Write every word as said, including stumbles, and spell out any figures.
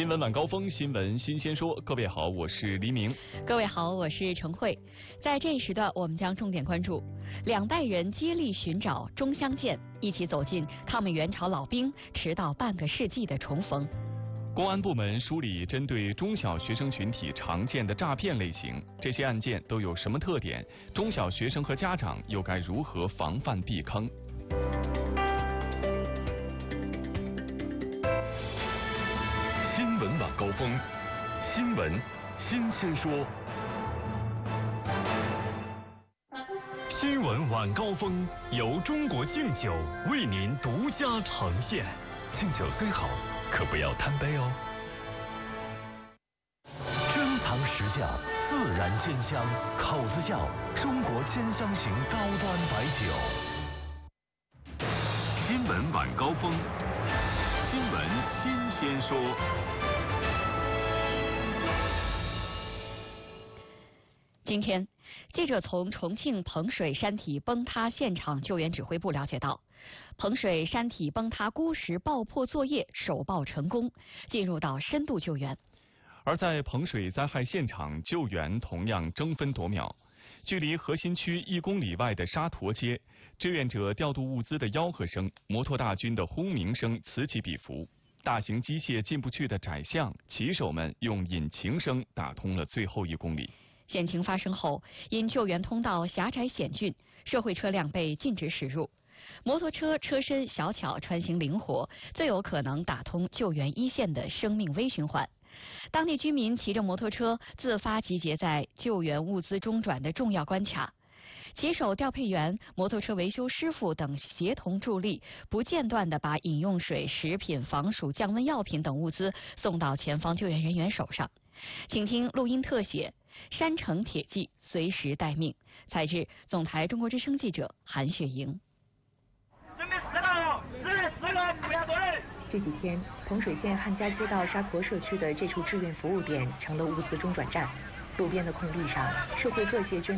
新闻晚高峰，新闻新鲜说。各位好，我是黎明。 各位好，我是程慧。在这一时段，我们将重点关注两代人接力寻找中相见，一起走进抗美援朝老兵迟到半个世纪的重逢。 公安部门梳理针对中小学生群体常见的诈骗类型，这些案件都有什么特点？中小学生和家长又该如何防范避坑？新闻晚高峰，新闻新鲜说。新闻晚高峰由中国敬酒为您独家呈现。敬酒虽好，可不要贪杯哦。珍藏实窖，自然煎香，口子窖，中国煎香型高端白酒。新闻晚高峰，新闻新鲜说。 今天，记者从重庆彭水山体崩塌现场救援指挥部了解到，彭水山体崩塌孤石爆破作业首爆成功，进入到深度救援。 而在彭水灾害现场，救援同样争分夺秒。距离核心区一公里外的沙坨街，志愿者调度物资的吆喝声、摩托大军的轰鸣声此起彼伏。大型机械进不去的窄巷，骑手们用引擎声打通了最后一公里。 险情发生后，因救援通道狭窄险峻，社会车辆被禁止驶入。摩托车车身小巧，穿行灵活，最有可能打通救援一线的生命微循环。当地居民骑着摩托车自发集结在救援物资中转的重要关卡，骑手、调配员、摩托车维修师傅等协同助力，不间断地把饮用水、食品、防暑、降温药品等物资送到前方救援人员手上。请听录音特写。山城铁骑随时待命。采自总台中国之声记者韩雪莹。 准备四个，四四个，不要多人。 这几天，彭水县汉家街道沙坨社区的这处志愿服务点成了物资中转站。路边的空地上，社会各界捐